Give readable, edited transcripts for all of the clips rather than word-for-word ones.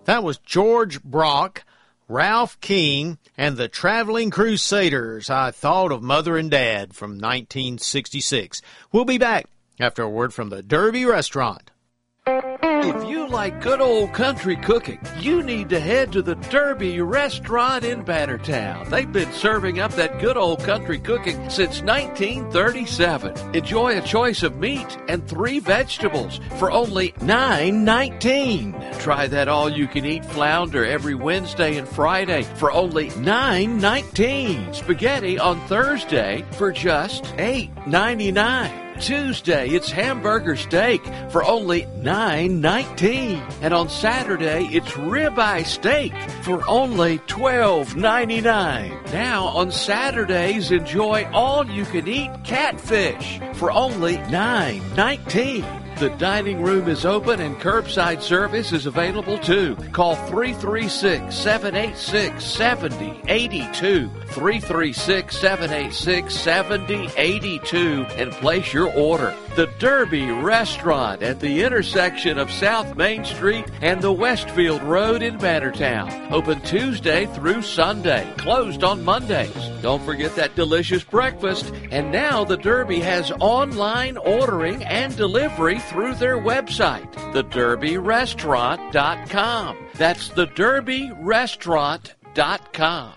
That was George Brock, Ralph King, and the Traveling Crusaders. I Thought of Mother and Dad from 1966. We'll be back after a word from the Derby Restaurant. If you like good old country cooking, you need to head to the Derby Restaurant in Bannertown. They've been serving up that good old country cooking since 1937. Enjoy a choice of meat and 3 vegetables for only $9.19. Try that all-you-can-eat flounder every Wednesday and Friday for only $9.19. Spaghetti on Thursday for just $8.99. Tuesday, it's hamburger steak for only $9.19. And on Saturday, it's ribeye steak for only $12.99. Now, on Saturdays, enjoy all-you-can-eat catfish for only $9.19. The dining room is open and curbside service is available too. Call 336-786-7082. 336-786-7082 and place your order. The Derby Restaurant at the intersection of South Main Street and the Westfield Road in Bannertown. Open Tuesday through Sunday. Closed on Mondays. Don't forget that delicious breakfast. And now the Derby has online ordering and delivery through their website, thederbyrestaurant.com. That's thederbyrestaurant.com.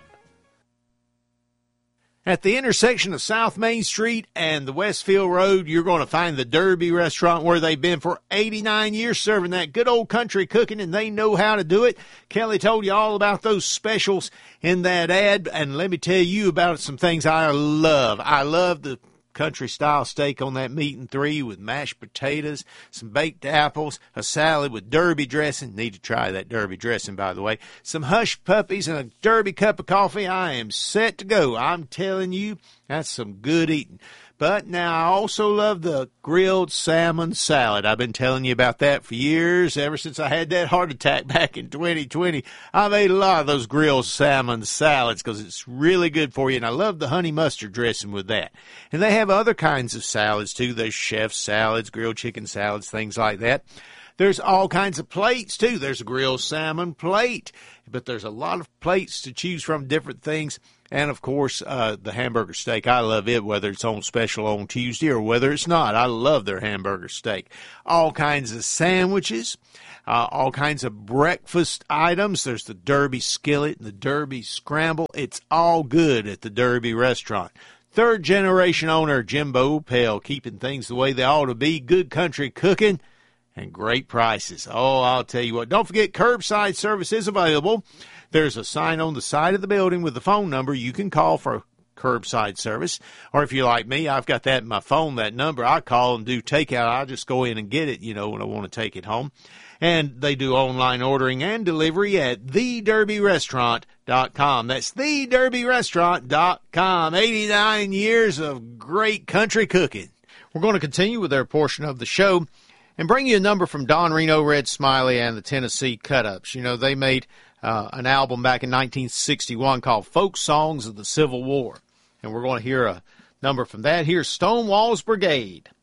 At the intersection of South Main Street and the Westfield Road, you're going to find the Derby Restaurant, where they've been for 89 years serving that good old country cooking, and they know how to do it. Kelly told you all about those specials in that ad, and let me tell you about some things I love. I love the country-style steak on that meat and 3 with mashed potatoes, some baked apples, a salad with Derby dressing. Need to try that Derby dressing, by the way. Some hush puppies and a Derby cup of coffee. I am set to go. I'm telling you, that's some good eating. But now I also love the grilled salmon salad. I've been telling you about that for years, ever since I had that heart attack back in 2020. I've ate a lot of those grilled salmon salads because it's really good for you, and I love the honey mustard dressing with that. And they have other kinds of salads, too. There's chef salads, grilled chicken salads, things like that. There's all kinds of plates, too. There's a grilled salmon plate, but there's a lot of plates to choose from, different things. And, of course, the hamburger steak. I love it, whether it's on special on Tuesday or whether it's not. I love their hamburger steak. All kinds of sandwiches, all kinds of breakfast items. There's the Derby skillet and the Derby scramble. It's all good at the Derby Restaurant. Third-generation owner Jimbo Pell, keeping things the way they ought to be. Good country cooking and great prices. Oh, I'll tell you what. Don't forget, curbside service is available. There's a sign on the side of the building with the phone number you can call for curbside service. Or if you're like me, I've got that in my phone, that number. I call and do takeout. I'll just go in and get it, when I want to take it home. And they do online ordering and delivery at thederbyrestaurant.com. That's thederbyrestaurant.com. 89 years of great country cooking. We're going to continue with their portion of the show and bring you a number from Don Reno, Red Smiley, and the Tennessee Cut-Ups. They made an album back in 1961 called Folk Songs of the Civil War. And we're going to hear a number from that. Here's Stonewall's Brigade.